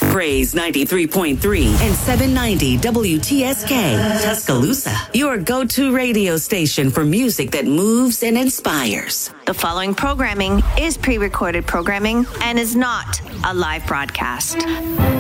Praise 93.3 and 790 WTSK, Tuscaloosa. Your go-to radio station for music that moves and inspires. The following programming is pre-recorded programming and is not a live broadcast.